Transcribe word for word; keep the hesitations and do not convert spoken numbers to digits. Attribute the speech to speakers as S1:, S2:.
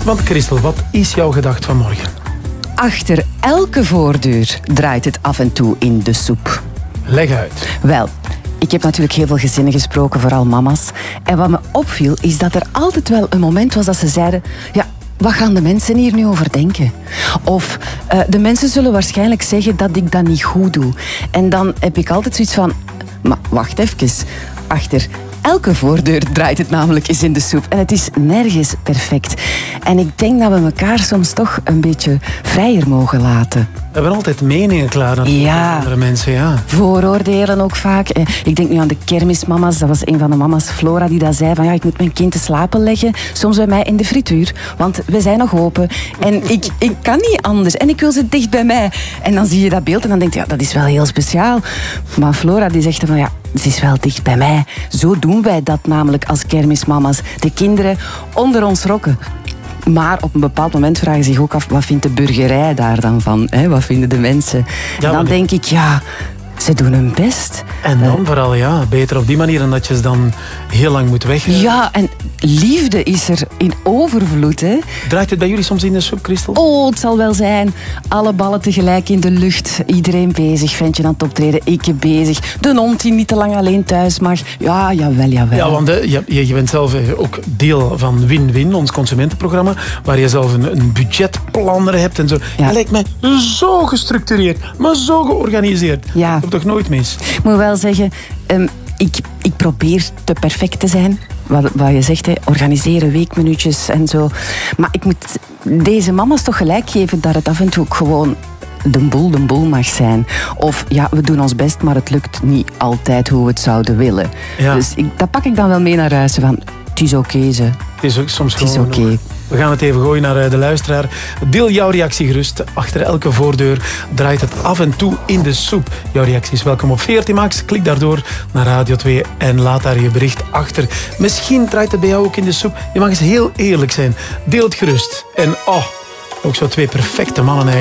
S1: Want Christel, wat is jouw gedachte van morgen?
S2: Achter elke voordeur draait het af en toe in de soep.
S1: Leg uit.
S2: Wel, ik heb natuurlijk heel veel gezinnen gesproken, vooral mama's. En wat me opviel, is dat er altijd wel een moment was dat ze zeiden... Ja, wat gaan de mensen hier nu over denken? Of uh, de mensen zullen waarschijnlijk zeggen dat ik dat niet goed doe. En dan heb ik altijd zoiets van... Maar wacht even, achter... Elke voordeur draait het namelijk eens in de soep. En het is nergens perfect. En ik denk dat we elkaar soms toch een beetje vrijer mogen laten.
S1: We hebben altijd meningen klaar dan
S2: ja.
S1: andere mensen. Ja.
S2: Vooroordelen ook vaak. Ik denk nu aan de kermismama's. Dat was een van de mama's, Flora, die dat zei van ja, ik moet mijn kind te slapen leggen. Soms bij mij in de frituur. Want we zijn nog open. En ik, ik kan niet anders. En ik wil ze dicht bij mij. En dan zie je dat beeld en dan denk je, ja, dat is wel heel speciaal. Maar Flora die zegt van ja, ze is wel dicht bij mij. Zo doen wij dat namelijk als kermismama's. De kinderen onder ons rokken. Maar op een bepaald moment vragen ze zich ook af, wat vindt de burgerij daar dan van? Hè? Wat vinden de mensen? Ja, en dan denk ik, ja, ze doen hun best.
S1: En dan uh, vooral, ja, beter op die manier dan dat je ze dan heel lang moet weg.
S2: Ja, en liefde is er in overvloed, hè.
S1: Draait het bij jullie soms in de soep, Christel?
S2: Oh, het zal wel zijn. Alle ballen tegelijk in de lucht. Iedereen bezig, ventje aan het optreden. Ik bezig. De hond die niet te lang alleen thuis mag. Ja, jawel, jawel.
S1: Ja, want uh, je, je bent zelf ook deel van Win-Win, ons consumentenprogramma, waar je zelf een, een budgetplanner hebt en zo. Ja. Dat lijkt mij zo gestructureerd, maar zo georganiseerd.
S2: Ja.
S1: Dat toch nooit mis?
S2: Ik moet wel zeggen, um, ik, ik probeer te perfect te zijn. Wat, wat je zegt, hè, organiseren, weekminuutjes en zo. Maar ik moet deze mama's toch gelijk geven dat het af en toe ook gewoon de boel de boel mag zijn. Of ja, we doen ons best, maar het lukt niet altijd hoe we het zouden willen. Ja. Dus ik, dat pak ik dan wel mee naar huis. Van, het is oké, okay, ze.
S1: Het is ook soms
S2: het
S1: gewoon...
S2: Het is oké. Okay.
S1: We gaan het even gooien naar de luisteraar. Deel jouw reactie gerust. Achter elke voordeur draait het af en toe in de soep. Jouw reactie is welkom op veertien max. Klik daardoor naar Radio twee en laat daar je bericht achter. Misschien draait het bij jou ook in de soep. Je mag eens heel eerlijk zijn. Deel het gerust. En oh, ook zo twee perfecte mannen eigenlijk.